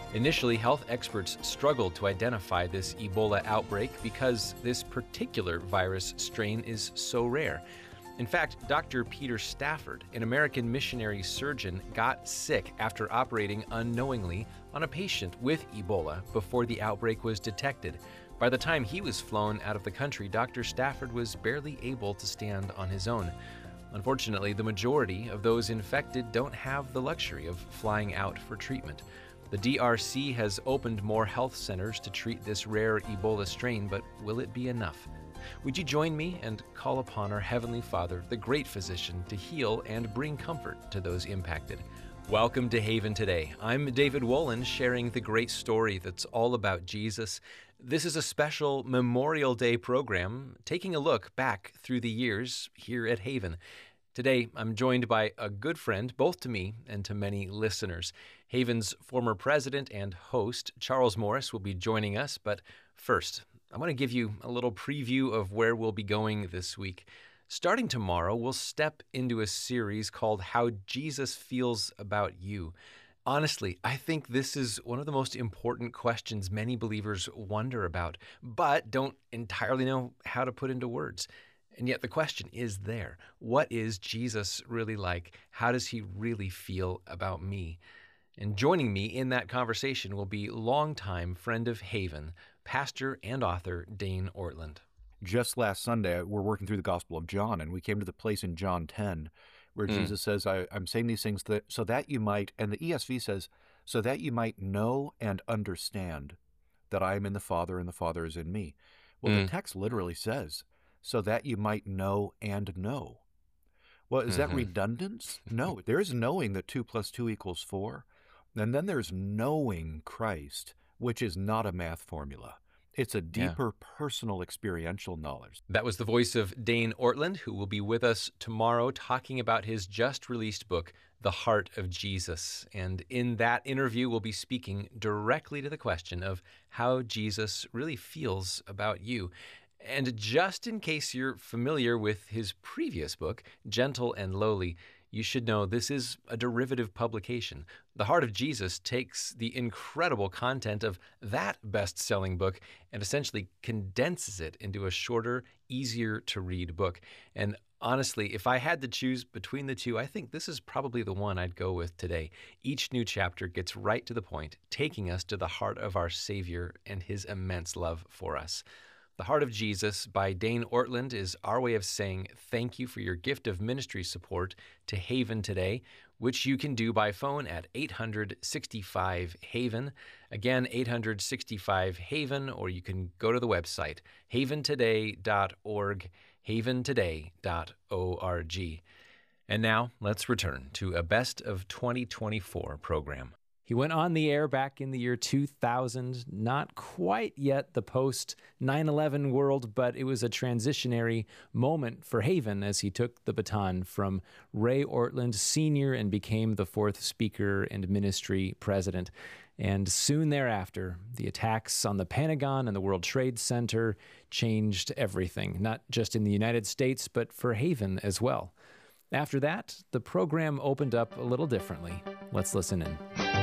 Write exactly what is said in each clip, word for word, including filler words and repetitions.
Initially, health experts struggled to identify this Ebola outbreak because this particular virus strain is so rare. In fact, Doctor Peter Stafford, an American missionary surgeon, got sick after operating unknowingly on a patient with Ebola before the outbreak was detected. By the time he was flown out of the country, Doctor Stafford was barely able to stand on his own. Unfortunately, the majority of those infected don't have the luxury of flying out for treatment. The D R C has opened more health centers to treat this rare Ebola strain, but will it be enough? Would you join me and call upon our Heavenly Father, the great physician, to heal and bring comfort to those impacted? Welcome to Haven Today. I'm David Wolin, sharing the great story that's all about Jesus. This is a special Memorial Day program, taking a look back through the years here at Haven. Today, I'm joined by a good friend, both to me and to many listeners. Haven's former president and host, Charles Morris, will be joining us. But first, I want to give you a little preview of where we'll be going this week. Starting tomorrow, we'll step into a series called How Jesus Feels About You. Honestly, I think this is one of the most important questions many believers wonder about, but don't entirely know how to put into words. And yet the question is there. What is Jesus really like? How does he really feel about me? And joining me in that conversation will be longtime friend of Haven, pastor and author Dane Ortlund. Just last Sunday, we're working through the Gospel of John, and we came to the place in John ten where mm. Jesus says, I, I'm saying these things that, so that you might, and the E S V says, so that you might know and understand that I am in the Father and the Father is in me. Well, mm. the text literally says, so that you might know and know. Well, is mm-hmm. that redundant? No, there's knowing that two plus two equals four. And then there's knowing Christ, which is not a math formula. It's a deeper yeah. personal experiential knowledge. That was the voice of Dane Ortlund, who will be with us tomorrow talking about his just-released book, The Heart of Jesus. And in that interview, we'll be speaking directly to the question of how Jesus really feels about you. And just in case you're familiar with his previous book, Gentle and Lowly, you should know this is a derivative publication. The Heart of Jesus takes the incredible content of that best-selling book and essentially condenses it into a shorter, easier-to-read book. And honestly, if I had to choose between the two, I think this is probably the one I'd go with today. Each new chapter gets right to the point, taking us to the heart of our Savior and his immense love for us. The Heart of Jesus by Dane Ortlund is our way of saying thank you for your gift of ministry support to Haven Today, which you can do by phone at eight hundred sixty-five Haven. Again, eight hundred sixty-five Haven, or you can go to the website, haven today dot org, haven today dot org. And now, let's return to a Best of twenty twenty-four program. He went on the air back in the year two thousand, not quite yet the post nine eleven world, but it was a transitionary moment for Haven as he took the baton from Ray Ortlund Senior and became the fourth speaker and ministry president. And soon thereafter, the attacks on the Pentagon and the World Trade Center changed everything, not just in the United States, but for Haven as well. After that, the program opened up a little differently. Let's listen in.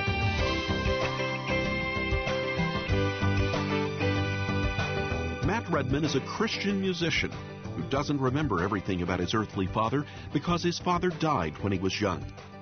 Matt Redman is a Christian musician who doesn't remember everything about his earthly father because his father died when he was young.